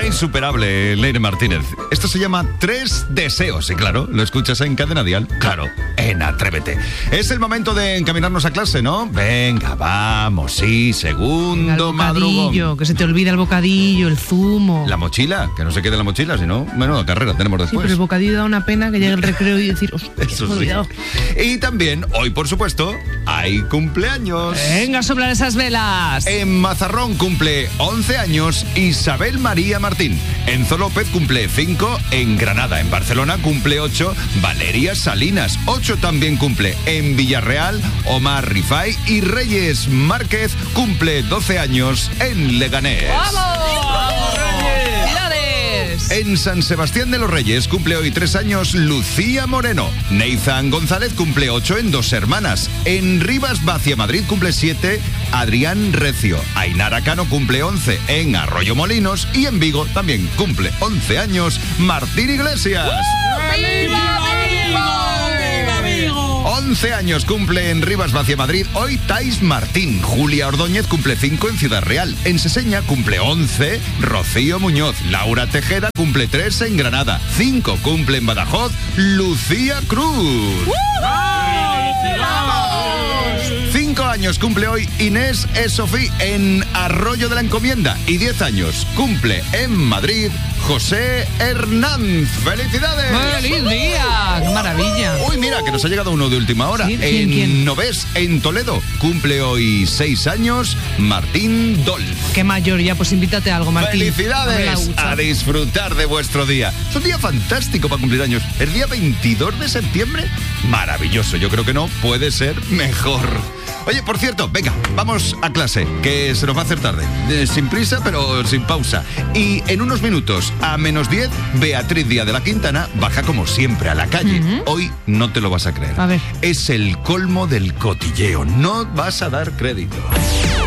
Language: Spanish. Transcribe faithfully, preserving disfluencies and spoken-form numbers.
insuperable, Leire Martínez. Esto se llama Tres Deseos. Y claro, lo escuchas en Cadena Dial. Claro, en Atrévete. Es el momento de encaminarnos a clase, ¿no? Venga, vamos, sí, segundo madrugón. Que se te olvida el bocadillo, el zumo. La mochila, que no se quede la mochila, sino, bueno, la carrera tenemos después. Sí, pero el bocadillo da una pena que llegue el recreo y decir, hostia, eso me he sí. olvidado. Y también, hoy por supuesto, hay cumpleaños. Venga a soplar esas velas. En Mazarrón cumple once años Isabel María Martín. Enzo López cumple cinco. En Granada, en Barcelona, cumple ocho Valeria Salinas. ocho también cumple en Villarreal Omar Rifai. Y Reyes Márquez cumple doce años en Leganés. ¡Vamos! ¡Vamos, Reyes! En San Sebastián de los Reyes cumple hoy tres años Lucía Moreno. Neizan González cumple ocho en Dos Hermanas. En Rivas Vacia Madrid cumple siete Adrián Recio. Ainara Cano cumple once en Arroyo Molinos. Y en Vigo también cumple once años Martín Iglesias. ¡Uh! ¡Viva, viva, Vigo! once años cumple en Rivas Vacia Madrid hoy Tais Martín. Julia Ordóñez cumple cinco en Ciudad Real. En Seseña cumple once Rocío Muñoz. Laura Tejeda cumple tres en Granada. cinco cumple en Badajoz Lucía Cruz. cinco años cumple hoy Inés Esofí en Arroyo de la Encomienda. Y diez años cumple en Madrid José Hernández. ¡Felicidades! ¡Feliz día! ¡Qué maravilla! Uy, mira, que nos ha llegado uno de última hora. ¿Sí? ¿Quién, en quién? Novés, en Toledo, cumple hoy seis años Martín Dolz. Qué mayor ya, pues invítate a algo, Martín. ¡Felicidades! A disfrutar de vuestro día. Es un día fantástico para cumplir años. El día veintidós de septiembre, maravilloso. Yo creo que no puede ser mejor. Oye, por cierto, venga, vamos a clase, que se nos va a hacer tarde. Eh, sin prisa, pero sin pausa. Y en unos minutos, a menos diez, Beatriz Díaz de la Quintana baja como siempre a la calle. Uh-huh. Hoy no te lo vas a creer. A ver. Es el colmo del cotilleo. No vas a dar crédito.